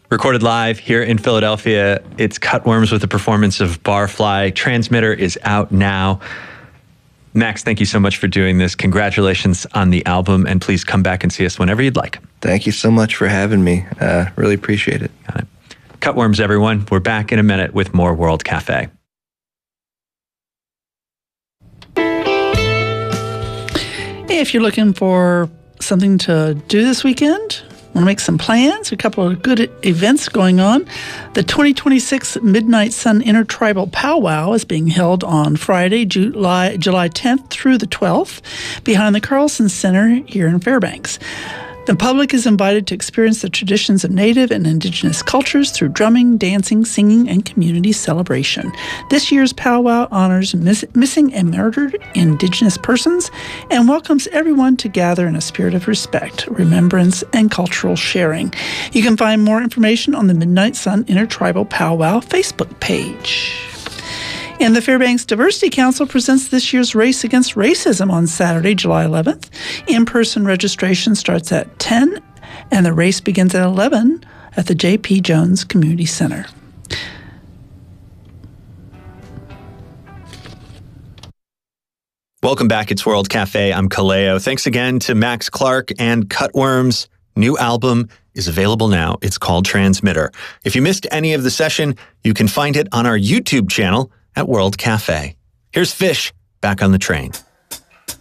Recorded live here in Philadelphia, it's Cutworms with a performance of Barfly. Transmitter is out now. Max, thank you so much for doing this. Congratulations on the album, and please come back and see us whenever you'd like. Thank you so much for having me. Really appreciate it. Got it. Cutworms, everyone. We're back in a minute with more World Cafe. If you're looking for something to do this weekend, want to make some plans, a couple of good events going on. The 2026 Midnight Sun Intertribal Powwow is being held on Friday, July 10th through the 12th, behind the Carlson Center here in Fairbanks. The public is invited to experience the traditions of Native and Indigenous cultures through drumming, dancing, singing, and community celebration. This year's powwow honors missing and murdered Indigenous persons and welcomes everyone to gather in a spirit of respect, remembrance, and cultural sharing. You can find more information on the Midnight Sun Intertribal Powwow Facebook page. And the Fairbanks Diversity Council presents this year's Race Against Racism on Saturday, July 11th. In-person registration starts at 10, and the race begins at 11 at the J.P. Jones Community Center. Welcome back. It's World Cafe. I'm Kaleo. Thanks again to Max Clark and Cutworms. New album is available now. It's called Transmitter. If you missed any of the session, you can find it on our YouTube channel at World Cafe. Here's Fish back on the train.